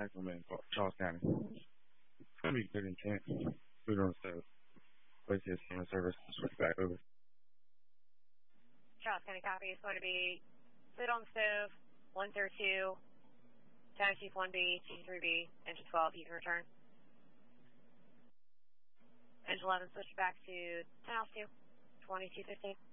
Tackleman, Charles County. It's gonna be good intent. Food on stove. Place his camera service. Switch back over. Charles County copy is going to be food on the stove, 132, Town Chief 1B, Chief 3B, Engine 12, you can return. Engine 11, switch back to 10 altitude, 2215.